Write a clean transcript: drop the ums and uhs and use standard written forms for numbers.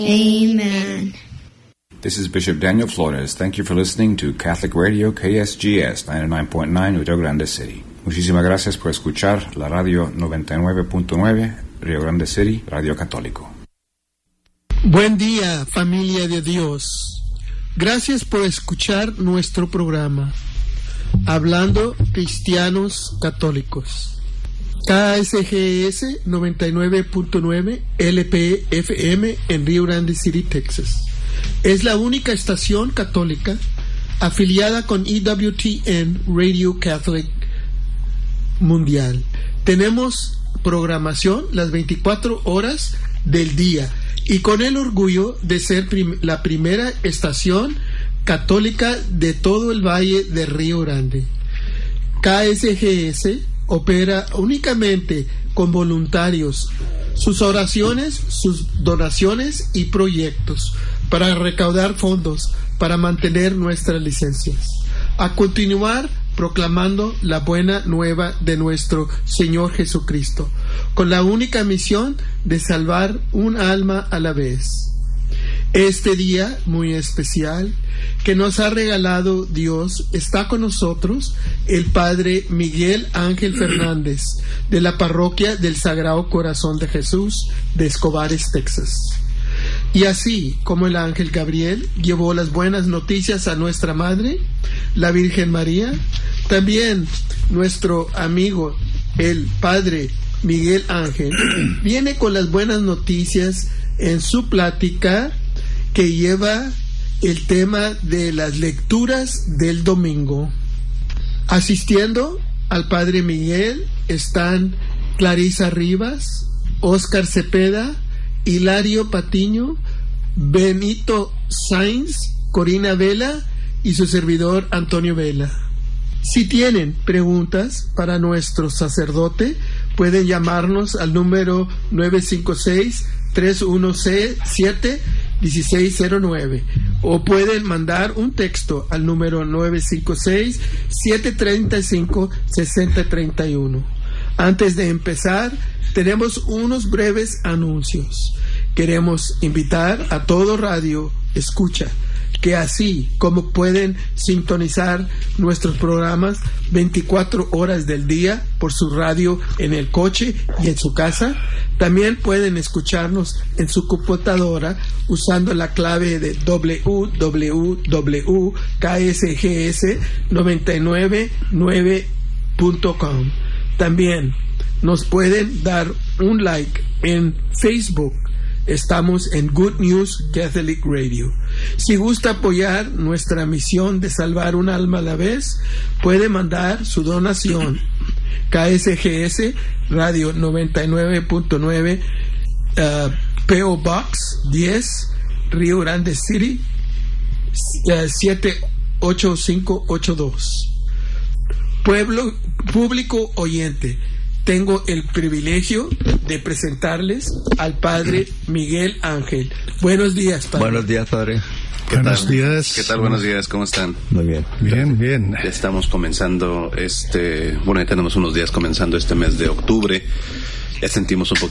Amen. This is Bishop Daniel Flores. Thank you for listening to Catholic Radio KSGS 99.9 Rio Grande City. Muchísimas gracias por escuchar la radio 99.9 Rio Grande City, Radio Católico. Buen día, familia de Dios. Gracias por escuchar nuestro programa, Hablando Cristianos Católicos. KSGS 99.9 LPFM en Rio Grande City, Texas. Es la única estación católica afiliada con EWTN Radio Catholic Mundial. Tenemos programación las 24 horas del día y con el orgullo de ser la primera estación católica de todo el Valle de Río Grande. KSGS opera únicamente con voluntarios, sus oraciones, sus donaciones y proyectos para recaudar fondos para mantener nuestras licencias. A continuar proclamando la buena nueva de nuestro Señor Jesucristo, con la única misión de salvar un alma a la vez. Este día muy especial que nos ha regalado Dios, está con nosotros el Padre Miguel Ángel Fernández, de la Parroquia del Sagrado Corazón de Jesús de Escobares, Texas. Y así como el ángel Gabriel llevó las buenas noticias a nuestra Madre, la Virgen María, también nuestro amigo, el Padre Miguel Ángel, viene con las buenas noticias en su plática que lleva el tema de las lecturas del domingo. Asistiendo al Padre Miguel están Clarisa Rivas, Óscar Cepeda, Hilario Patiño, Benito Sainz, Corina Vela y su servidor Antonio Vela. Si tienen preguntas para nuestro sacerdote, pueden llamarnos al número 956-317-1609 o pueden mandar un texto al número 956-735-6031. Antes de empezar, tenemos unos breves anuncios. Queremos invitar a todo radio escucha que así como pueden sintonizar nuestros programas 24 horas del día por su radio en el coche y en su casa, también pueden escucharnos en su computadora usando la clave de www.ksgs999.com. También nos pueden dar un like en Facebook. Estamos en Good News Catholic Radio. Si gusta apoyar nuestra misión de salvar un alma a la vez, puede mandar su donación. KSGS Radio 99.9 P.O. Box 10 Rio Grande City 78582. Público oyente, tengo el privilegio de presentarles al Padre Miguel Ángel. Buenos días, Padre. Buenos días, Padre. Buenos días. ¿Qué tal? Buenos días, ¿cómo están? Muy bien. Bien. Ya estamos comenzando ya tenemos unos días comenzando este mes de octubre. Ya sentimos un poquito